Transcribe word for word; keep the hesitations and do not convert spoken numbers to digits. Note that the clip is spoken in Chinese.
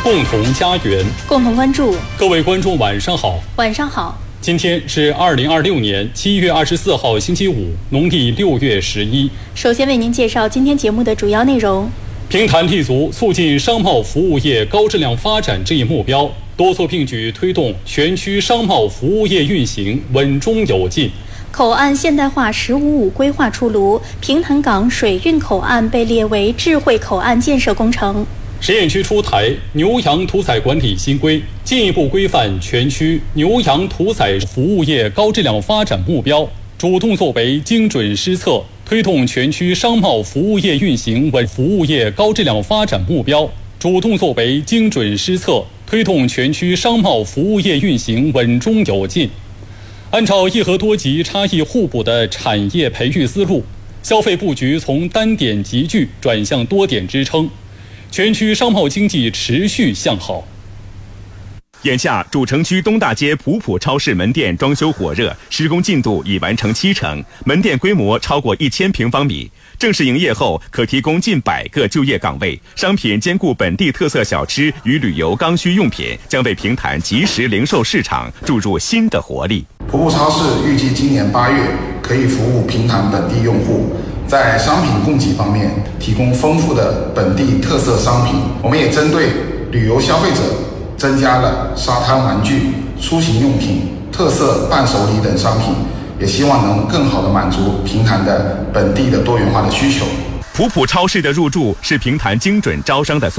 共同家园， 共同关注。 各位观众晚上好。 晚上好。 今天是二零二六年七月二十四号星期五，农历六月十一。 首先为您介绍今天节目的主要内容。 平潭立足促进商贸服务业高质量发展这一目标，多措并举推动全区商贸服务业运行稳中有进。 口岸现代化“十五五”规划出炉，平潭港水运口岸被列为智慧口岸建设工程。 实验区出台牛羊屠宰管理新规，进一步规范全区牛羊屠宰服务业高质量发展目标，主动作为，精准施策，推动全区商贸服务业运行稳服务业高质量发展目标，主动作为，精准施策，推动全区商贸服务业运行稳中有进。按照一核多级差异互补的产业培育思路，消费布局从单点集聚转向多点支撑，全区商贸经济持续向好。 眼下，主城区东大街普普超市门店装修火热，施工进度已完成七成，门店规模超过一千平方米。正式营业后，可提供近百个就业岗位，商品兼顾本地特色小吃与旅游刚需用品，将为平潭即时零售市场注入新的活力。 普普超市预计今年八月可以服务平潭本地用户。在商品供给方面，提供丰富的本地特色商品。我们也针对旅游消费者增加了沙滩玩具、出行用品、特色伴手礼等商品，也希望能更好地满足平潭的本地的多元化的需求。 普普超市的入驻是平潭精准招商的